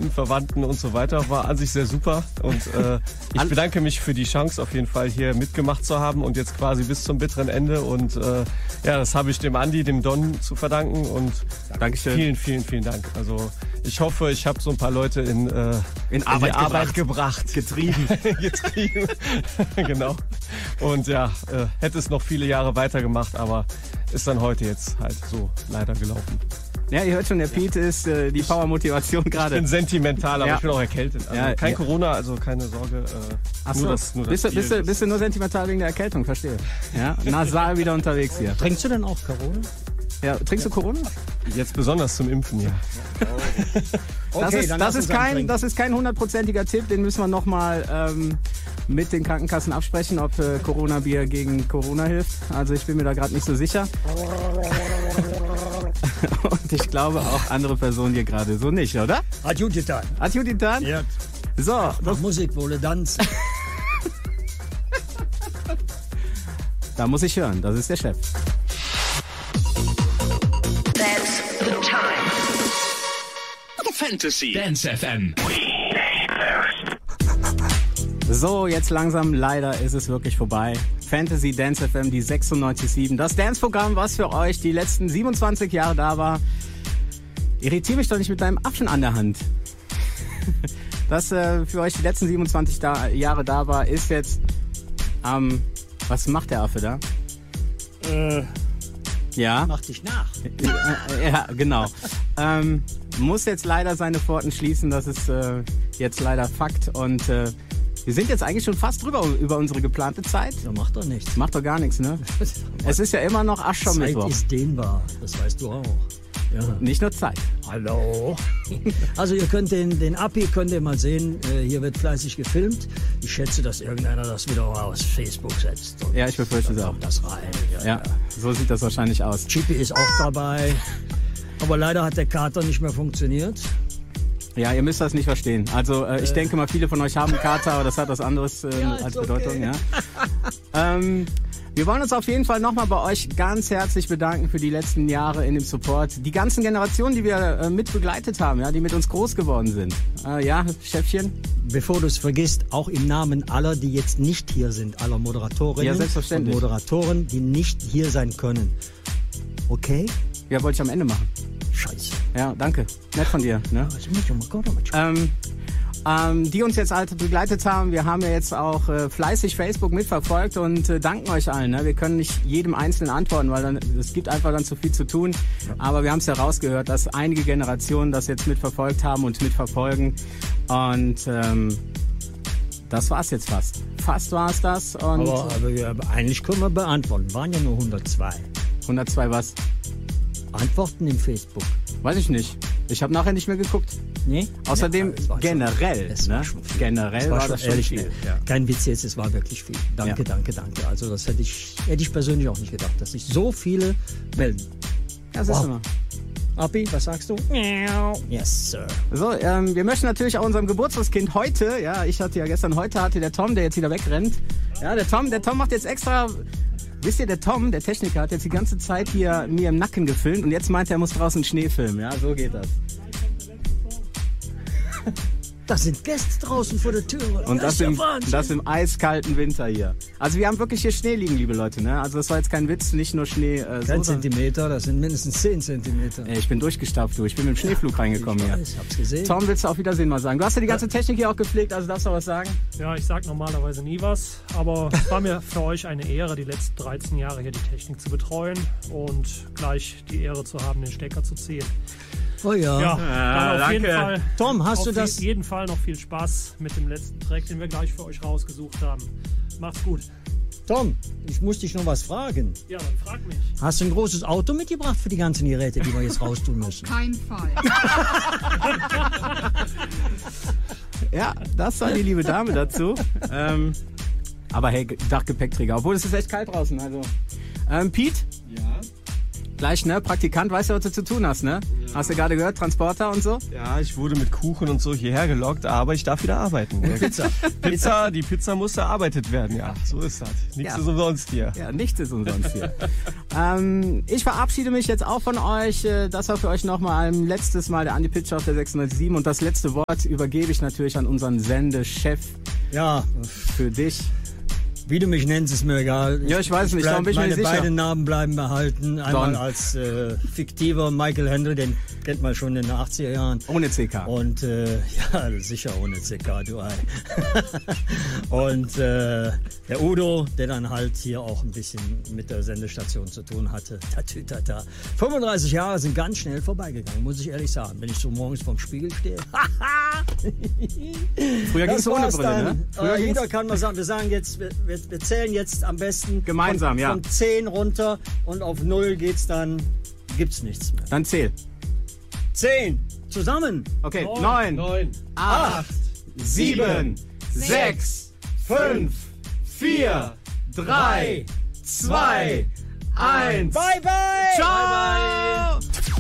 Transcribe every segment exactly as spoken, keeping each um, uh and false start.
Freunden, Verwandten und so weiter. War an sich sehr super und äh, ich bedanke mich für die Chance auf jeden Fall hier mitgemacht zu haben und jetzt quasi bis zum bitteren Ende und äh, ja, das habe ich dem Andi, dem Don zu verdanken und Dankeschön. vielen, vielen, vielen Dank. Also ich hoffe, ich habe so ein paar Leute in, äh, in, in Arbeit, die Arbeit gebracht. gebracht. Getrieben. Getrieben. Genau. Und ja, äh, hätte es noch viele Jahre weitergemacht, aber ist dann heute jetzt halt so leider gelaufen. Ja, ihr hört schon, der Pete ist äh, die Power-Motivation gerade. Ich bin sentimental, aber ja. ich bin auch erkältet. Also ja, kein ja. Corona, also keine Sorge. Äh, Ach so, nur das, nur bist, das du, bist, du, bist du nur sentimental wegen der Erkältung, verstehe. Ja, nasal wieder unterwegs hier. Trinkst du denn auch Corona? Ja, trinkst du Corona? Jetzt besonders zum Impfen, ja. Das Okay, ist, dann das lass ist uns kein, antrinken. das ist kein hundertprozentiger Tipp, den müssen wir nochmal ähm, mit den Krankenkassen absprechen, ob äh, Corona-Bier gegen Corona hilft. Also ich bin mir da gerade nicht so sicher. Und ich glaube auch andere Personen hier gerade so nicht, oder? Hat gut getan. Hat gut getan? Ja. So, Mach das, Musik, wolle tanzen. da muss ich hören, das ist der Chef. That's the time. Fantasy Dance F M. So, jetzt langsam, leider ist es wirklich vorbei. Fantasy Dance F M, die sechsundneunzig Komma sieben. Das Dance-Programm, was für euch die letzten siebenundzwanzig Jahre da war. Irritier mich doch nicht mit deinem Affen an der Hand. Das äh, für euch die letzten siebenundzwanzig da, Jahre da war, ist jetzt... Ähm, was macht der Affe da? Äh, Ja, mach dich nach. äh, ja, genau. ähm, muss jetzt leider seine Pforten schließen, das ist äh, jetzt leider Fakt. Und äh, wir sind jetzt eigentlich schon fast drüber über unsere geplante Zeit. Ja, macht doch nichts. Macht doch gar nichts, ne? Es ist ja immer noch Zeit Aschermittwoch. ist dehnbar, das weißt du auch. Ja. Nicht nur Zeit. Hallo. Also ihr könnt den, den Api, könnt ihr mal sehen, äh, hier wird fleißig gefilmt. Ich schätze, dass irgendeiner das wieder aus Facebook setzt. Und Ja, ich befürchte es dann auch. kommt das rein. Ja, Ja, so sieht das wahrscheinlich aus. Chippy ist auch dabei. Aber leider hat der Kater nicht mehr funktioniert. Ja, ihr müsst das nicht verstehen. Also äh, ich denke mal, viele von euch haben Kater, aber das hat was anderes äh, Ja, als ist Bedeutung. okay. Ja. ähm, wir wollen uns auf jeden Fall nochmal bei euch ganz herzlich bedanken für die letzten Jahre in dem Support. Die ganzen Generationen, die wir äh, mit begleitet haben, ja, die mit uns groß geworden sind. Äh, ja, Chefchen? Bevor du es vergisst, auch im Namen aller, die jetzt nicht hier sind, aller Moderatorinnen Ja, und selbstverständlich. Moderatoren, die nicht hier sein können. Okay? Ja, wollte ich am Ende machen. Scheiße. Ja, danke. Nett von dir. Ne? Ähm, ähm, die uns jetzt halt begleitet haben. Wir haben ja jetzt auch äh, fleißig Facebook mitverfolgt und äh, danken euch allen. Ne? Wir können nicht jedem Einzelnen antworten, weil dann es gibt einfach dann zu viel zu tun. Ja. Aber wir haben es ja rausgehört, dass einige Generationen das jetzt mitverfolgt haben und mitverfolgen. Und ähm, das war's jetzt fast. Fast war's das. Und Aber, aber ja, eigentlich können wir beantworten. Waren ja nur hundertzwei. hundertzwei was? Antworten im Facebook. Weiß ich nicht. Ich habe nachher nicht mehr geguckt. Nee? Außerdem Ja, es war schon- generell, es ne? war schon viel. generell Es war, schon das schon ehrlich viel. viel. Ja. Kein Witz jetzt, es war wirklich viel. Danke, Ja. danke, danke. Also das hätte ich, hätte ich persönlich auch nicht gedacht, dass sich so viele melden. Ja, siehst du Wow. mal. Api, was sagst du? Yes, sir. So, ähm, wir möchten natürlich auch unserem Geburtstagskind heute, ja, ich hatte ja gestern, heute hatte der Tom, der jetzt wieder wegrennt. Ja, der Tom, der Tom macht jetzt extra, wisst ihr, der Tom, der Techniker, hat jetzt die ganze Zeit hier mir im Nacken gefilmt und jetzt meint er, er muss draußen Schnee filmen. Ja, so geht das. Da sind Gäste draußen vor der Tür. Und das, ist ja im, Wahnsinn. das im eiskalten Winter hier. Also wir haben wirklich hier Schnee liegen, liebe Leute. Ne? Also das war jetzt kein Witz, nicht nur Schnee. Äh, Kein so, sondern- Zentimeter, das sind mindestens zehn Zentimeter. Ey, ich bin durchgestapft, du. Ich bin mit dem Schneeflug reingekommen ich hier. weiß, hab's gesehen. Tom, willst du auf Wiedersehen mal sagen? Du hast ja die ganze Technik hier auch gepflegt, also darfst du was sagen? Ja, ich sag normalerweise nie was, aber es war mir für euch eine Ehre, die letzten dreizehn Jahre hier die Technik zu betreuen und gleich die Ehre zu haben, den Stecker zu ziehen. Oh ja. Ja, dann auf jeden danke. Fall, Tom, hast auf du das? jeden Fall noch viel Spaß mit dem letzten Track, den wir gleich für euch rausgesucht haben. Macht's gut. Tom, ich muss dich noch was fragen. Ja, dann frag mich. Hast du ein großes Auto mitgebracht für die ganzen Geräte, die wir jetzt raustun müssen? Kein Fall. Ja, das war die liebe Dame dazu. ähm, aber hey, Dachgepäckträger. Obwohl, es ist echt kalt draußen. Also, ähm, Pete? Ja. Gleich, ne? Praktikant, weißt du, was du zu tun hast, ne? Hast du gerade gehört, Transporter und so? Ja, ich wurde mit Kuchen und so hierher gelockt, aber ich darf wieder arbeiten. Ja, Pizza. Pizza, die Pizza muss erarbeitet werden, ja. So ist das. Nichts Ja. ist umsonst hier. Ja, nichts ist umsonst hier. ähm, ich verabschiede mich jetzt auch von euch. Das war für euch nochmal ein letztes Mal der Andi Pitcher auf der sechshundertsieben. Und das letzte Wort übergebe ich natürlich an unseren Sendechef. Ja, Für dich. wie du mich nennst, ist mir egal. Ja, ich weiß nicht, bleib, darum bin ich mir meine nicht sicher. beiden Namen bleiben behalten. Einmal Don. als äh, fiktiver Michael Hendry, den kennt man schon in den achtziger Jahren. Ohne C K. Und äh, ja, sicher ohne C K, du Ei. Und äh, der Udo, der dann halt hier auch ein bisschen mit der Sendestation zu tun hatte. Tatütata. fünfunddreißig Jahre sind ganz schnell vorbeigegangen, muss ich ehrlich sagen. Wenn ich so morgens vorm Spiegel stehe. Früher ging es Das ohne war's Brille, dann. ne? Früher Äh, ging's jeder kann mal sagen, wir sagen jetzt, wir, wir, wir zählen jetzt am besten Gemeinsam, von, ja. von zehn runter und auf null geht's dann, gibt's nichts mehr. Dann zähl. zehn zusammen. Okay, neun, neun, acht, sieben, sechs, fünf, vier, drei, zwei, eins. Bye, bye. Ciao!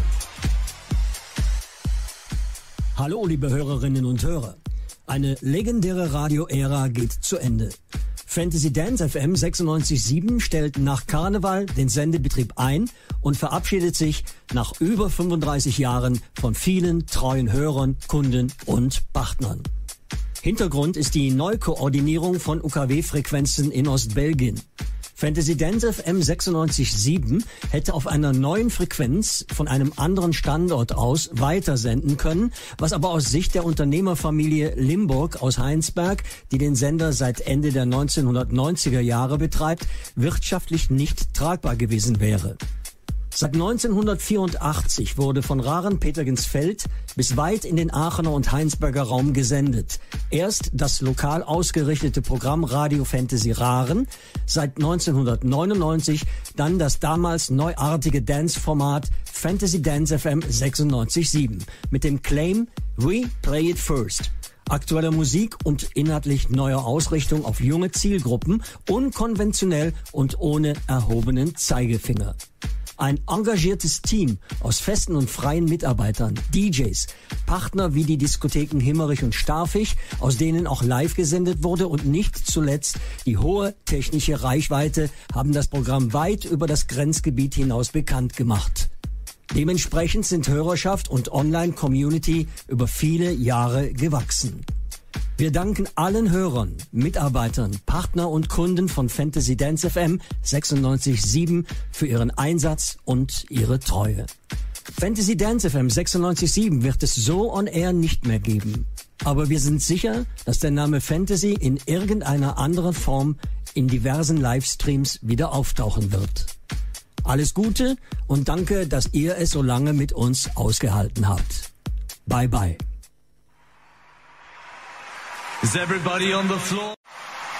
Hallo, liebe Hörerinnen und Hörer. Eine legendäre Radio-Ära geht zu Ende. Fantasy Dance F M sechsundneunzig Komma sieben stellt nach Karneval den Sendebetrieb ein und verabschiedet sich nach über fünfunddreißig Jahren von vielen treuen Hörern, Kunden und Partnern. Hintergrund ist die Neukoordinierung von U K W-Frequenzen in Ostbelgien. Fantasy Dance F M sechsundneunzig Komma sieben hätte auf einer neuen Frequenz von einem anderen Standort aus weitersenden können, was aber aus Sicht der Unternehmerfamilie Limburg aus Heinsberg, die den Sender seit Ende der neunzehnhundertneunziger Jahre betreibt, wirtschaftlich nicht tragbar gewesen wäre. Seit neunzehnhundertvierundachtzig wurde von Rahren-Petergensfeld bis weit in den Aachener und Heinsberger Raum gesendet. Erst das lokal ausgerichtete Programm Radio Fantasy Rahren, seit neunzehnhundertneunundneunzig dann das damals neuartige Dance-Format Fantasy Dance F M sechsundneunzig Komma sieben mit dem Claim We Play It First. Aktueller Musik und inhaltlich neuer Ausrichtung auf junge Zielgruppen, unkonventionell und ohne erhobenen Zeigefinger. Ein engagiertes Team aus festen und freien Mitarbeitern, D Js, Partner wie die Diskotheken Himmerich und Starfig, aus denen auch live gesendet wurde und nicht zuletzt die hohe technische Reichweite haben das Programm weit über das Grenzgebiet hinaus bekannt gemacht. Dementsprechend sind Hörerschaft und Online-Community über viele Jahre gewachsen. Wir danken allen Hörern, Mitarbeitern, Partner und Kunden von Fantasy Dance F M sechsundneunzig Komma sieben für ihren Einsatz und ihre Treue. Fantasy Dance F M sechsundneunzig Komma sieben wird es so on air nicht mehr geben. Aber wir sind sicher, dass der Name Fantasy in irgendeiner anderen Form in diversen Livestreams wieder auftauchen wird. Alles Gute und danke, dass ihr es so lange mit uns ausgehalten habt. Bye bye. Is everybody on the floor?